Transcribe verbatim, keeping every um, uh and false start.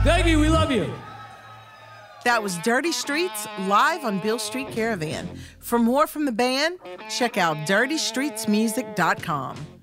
Thank you. We love you. That was Dirty Streets live on Beale Street Caravan. For more from the band, check out dirty streets music dot com.